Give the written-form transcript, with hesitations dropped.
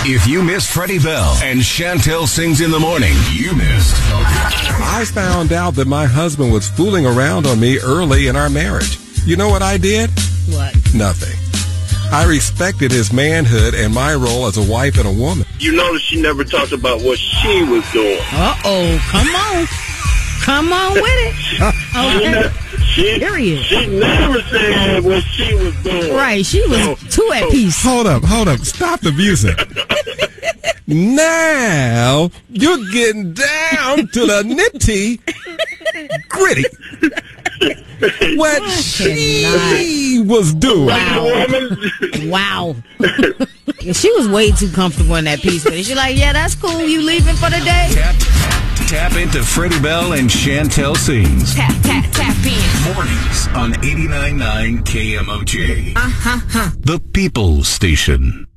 If you missed Freddie Bell and Chantel Sings in the Morning, you missed. I found out that my husband was fooling around on me early in our marriage. You know what I did? What? Nothing. I respected his manhood and my role as a wife and a woman. You notice she never talked about what she was doing. Uh-oh. Come on. Come on with it. Okay. Period. She never said what she was doing. Right. She was too at peace. Hold up. Stop the music. Now you're getting down to the nitty gritty. What she was doing. Wow. She was way too comfortable in that piece with it. She's like, yeah, that's cool. You leaving for the day? Tap into Freddie Bell and Chantel Sings. Tap in. Mornings on 89.9 KMOJ. The People's Station.